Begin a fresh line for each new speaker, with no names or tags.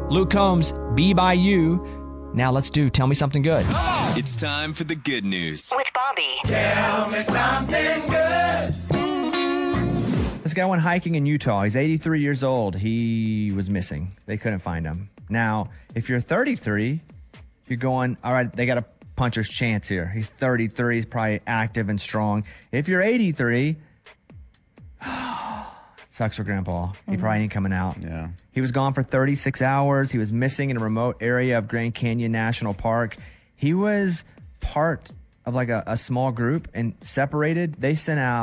Luke Combs, Be By You. Now let's do Tell Me Something Good.
It's time for the good news.
With Bobby.
Tell me something good.
This guy went hiking in Utah. He's 83 years old. He was missing. They couldn't find him. Now, if you're 33, you're going, all right, they got a puncher's chance here. He's 33. He's probably active and strong. If you're 83, sucks for Grandpa. He probably ain't coming out.
Yeah.
He was gone for 36 hours. He was missing in a remote area of Grand Canyon National Park. He was part of like a small group and separated. They sent out